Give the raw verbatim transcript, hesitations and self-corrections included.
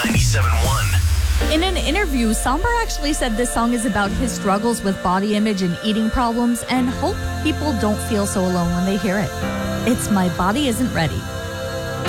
ninety-seven point one. In an interview, Samber actually said this song is about his struggles with body image and eating problems and hope people don't feel so alone when they hear it. It's My Body Isn't Ready.